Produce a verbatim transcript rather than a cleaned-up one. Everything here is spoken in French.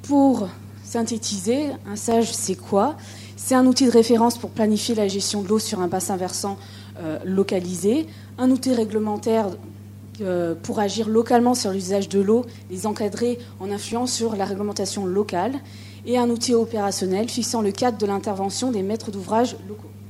Pour synthétiser, un SAGE, c'est quoi ? C'est un outil de référence pour planifier la gestion de l'eau sur un bassin versant euh, localisé, un outil réglementaire euh, pour agir localement sur l'usage de l'eau, les encadrer en influant sur la réglementation locale, et un outil opérationnel fixant le cadre de l'intervention des maîtres d'ouvrage locaux.